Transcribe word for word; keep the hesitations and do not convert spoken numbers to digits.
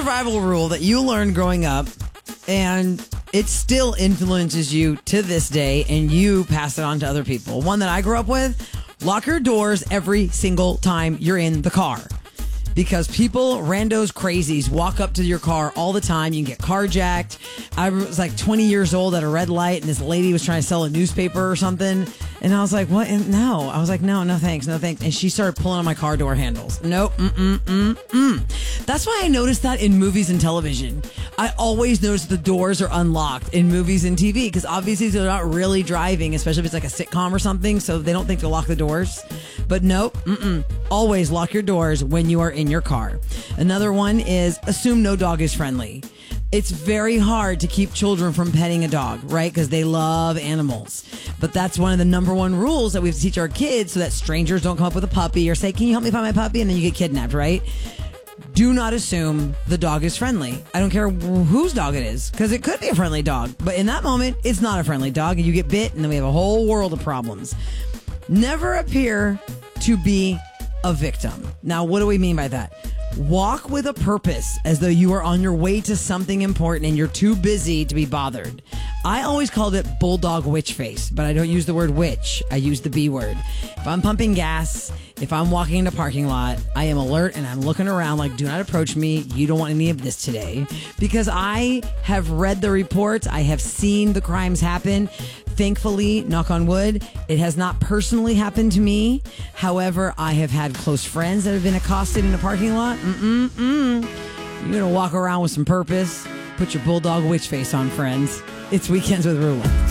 survival rule that you learned growing up, and it still influences you to this day, and you pass it on to other people. One that I grew up with: lock your doors every single time you're in the car. Because people, randos, crazies, walk up to your car all the time. You can get carjacked. I was like twenty years old at a red light, and this lady was trying to sell a newspaper or something. And I was like, what? And no. I was like, no, no thanks, no thanks. And she started pulling on my car door handles. Nope, mm-mm, mm-mm. That's why I noticed that in movies and television. I always notice the doors are unlocked in movies and T V, because obviously they're not really driving, especially if it's like a sitcom or something, so they don't think to lock the doors. But nope, mm-mm. Always lock your doors when you are in your car. Another one is assume no dog is friendly. It's very hard to keep children from petting a dog, right? Because they love animals. But that's one of the number one rules that we have to teach our kids, so that strangers don't come up with a puppy or say, can you help me find my puppy? And then you get kidnapped, right? Do not assume the dog is friendly. I don't care whose dog it is, because it could be a friendly dog. But in that moment, it's not a friendly dog, and you get bit, and then we have a whole world of problems. Never appear to be a victim. Now, what do we mean by that? Walk with a purpose, as though you are on your way to something important and you're too busy to be bothered. I always called it bulldog witch face, but I don't use the word witch. I use the B word. If I'm pumping gas, if I'm walking in a parking lot, I am alert and I'm looking around like, do not approach me. You don't want any of this today. Because I have read the reports. I have seen the crimes happen. Thankfully, knock on wood, it has not personally happened to me. However, I have had close friends that have been accosted in a parking lot. Mm-mm-mm. You're going to walk around with some purpose. Put your bulldog witch face on, friends. It's Weekends with Rula.